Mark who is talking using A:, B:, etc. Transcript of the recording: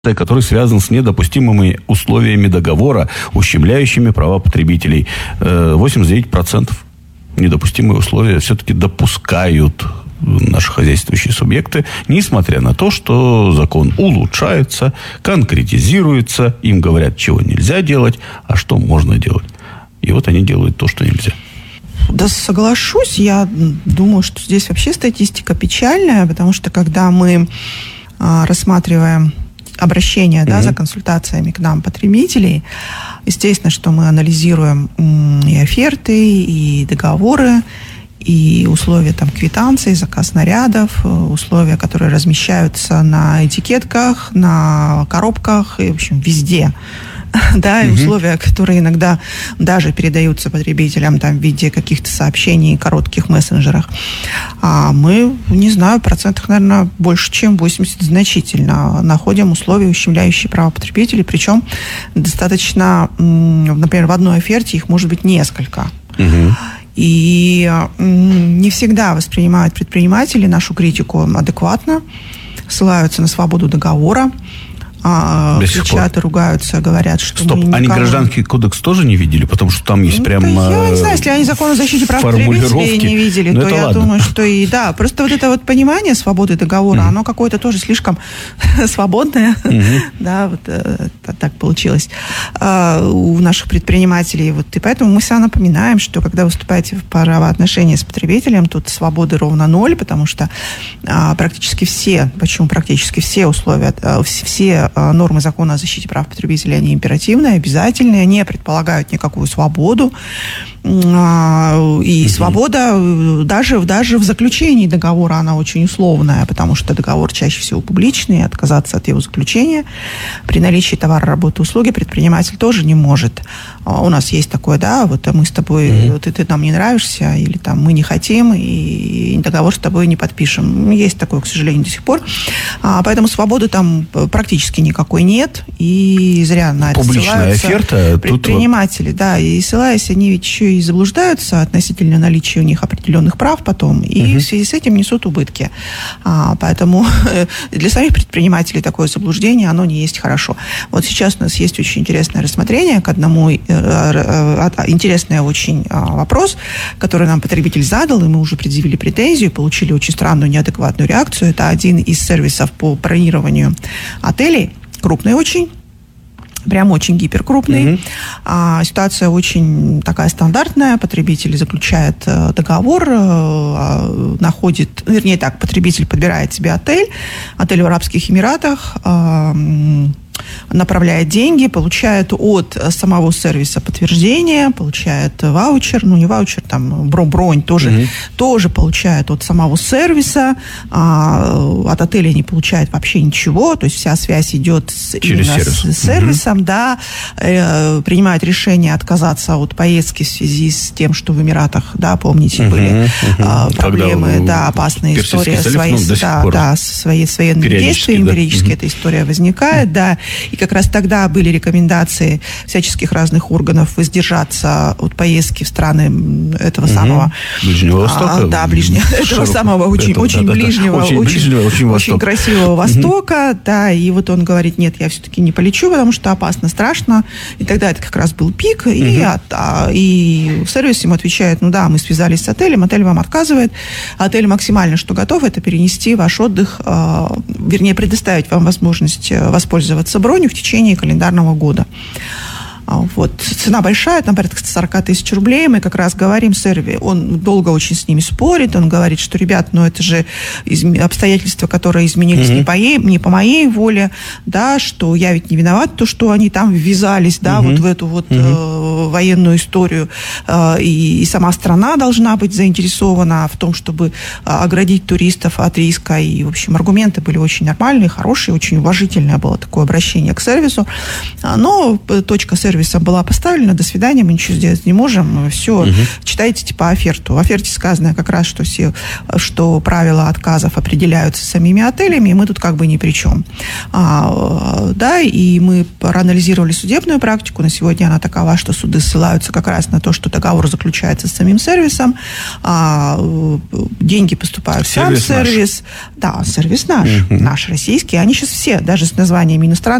A: который связан с недопустимыми условиями договора, ущемляющими права потребителей. 89% недопустимые условия все-таки допускают наши хозяйствующие субъекты, несмотря на то, что закон улучшается, конкретизируется, им говорят, чего нельзя делать, а что можно делать. И вот они делают то, что нельзя.
B: Да, соглашусь. Я думаю, что здесь вообще статистика печальная, потому что когда мы рассматриваем обращения, да, за консультациями к нам потребителей, естественно, что мы анализируем и оферты, и договоры, и условия там квитанций, заказ нарядов, условия, которые размещаются на этикетках, на коробках и, в общем, везде. Да, и условия, которые иногда даже передаются потребителям там, в виде каких-то сообщений, коротких мессенджерах. А мы, не знаю, в процентах, наверное, больше, чем 80 значительно находим условия, ущемляющие права потребителей, причем достаточно, например, в одной оферте их может быть несколько. И не всегда воспринимают предприниматели нашу критику адекватно, ссылаются на свободу договора, кричат и ругаются, говорят, что
A: Стоп, они Гражданский кодекс тоже не видели? Потому что там есть прям
B: я не знаю, если они закон о защите прав потребителей не видели, то я думаю, что и да. Просто вот это вот понимание свободы договора, оно какое-то тоже слишком свободное. Да, вот так получилось у наших предпринимателей. Вот, и поэтому мы всегда напоминаем, что когда выступаете в правоотношении с потребителем, тут свободы ровно 0, потому что практически все условия, все нормы закона о защите прав потребителей, они императивные, обязательные, не предполагают никакую свободу. И свобода даже в заключении договора, она очень условная, потому что договор чаще всего публичный, и отказаться от его заключения при наличии товара, работы, услуги предприниматель тоже не может. У нас есть такое, да, вот мы с тобой, вот ты нам не нравишься, или там мы не хотим, и договор с тобой не подпишем. Есть такое, к сожалению, до сих пор. Поэтому свободы там практически никакой нет, и зря на это
A: публичная оферта
B: предприниматели, да, и ссылаясь, они ведь еще и заблуждаются относительно наличия у них определенных прав потом, и в связи с этим несут убытки. Поэтому для самих предпринимателей такое заблуждение, оно не есть хорошо. Вот сейчас у нас есть очень интересное рассмотрение к одному, интересный очень вопрос, который нам потребитель задал, и мы уже предъявили претензию, получили очень странную, неадекватную реакцию. Это один из сервисов по бронированию отелей, крупный очень, прям очень гиперкрупный. Ситуация очень такая стандартная. Потребитель заключает договор, потребитель подбирает себе отель в Арабских Эмиратах, направляет деньги, получает от самого сервиса подтверждение, получает ваучер, не ваучер, там бронь тоже получает от самого сервиса, от отеля не получает вообще ничего, то есть вся связь идет именно с сервисом, да, принимает решение отказаться от поездки в связи с тем, что в Эмиратах, да, помните, были проблемы, да, опасная история с военными действиями, периодически эта история возникает, да. И как раз тогда были рекомендации всяческих разных органов воздержаться от поездки в страны этого самого
A: Ближнего Востока.
B: Этого самого очень ближнего, очень красивого Востока. Да, и вот он говорит, нет, я все-таки не полечу, потому что опасно, страшно. И тогда это как раз был пик. И сервис ему отвечает, мы связались с отелем, отель вам отказывает. Отель максимально, что готов, это перенести ваш отдых, предоставить вам возможность воспользоваться бронью в течение календарного года. Вот. Цена большая, там порядка 40 тысяч рублей. Мы как раз говорим сервис, он долго очень с ними спорит, он говорит, что, ребят, это же обстоятельства, которые изменились не по моей воле, да, что я ведь не виноват, то, что они там ввязались, да, вот в эту военную историю, и сама страна должна быть заинтересована в том, чтобы оградить туристов от риска, и, в общем, аргументы были очень нормальные, хорошие, очень уважительное было такое обращение к сервису, но точка сервиса сервисом была поставлена, до свидания, мы ничего сделать не можем, все, читайте типа оферту. В оферте сказано как раз, что правила отказов определяются самими отелями, и мы тут как бы ни при чем. Да, и мы проанализировали судебную практику, на сегодня она такова, что суды ссылаются как раз на то, что договор заключается с самим сервисом, деньги поступают в сам сервис. Да, сервис наш российский, они сейчас все, даже с названиями иностранных,